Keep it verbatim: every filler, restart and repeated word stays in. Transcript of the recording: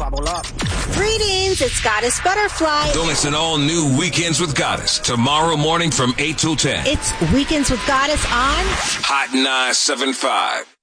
Bubble up. Greetings, it's Goddess Butterfly. Don't miss an all-new Weekends with Goddess tomorrow morning from eight till ten. It's Weekends with Goddess on Hot nine seven five.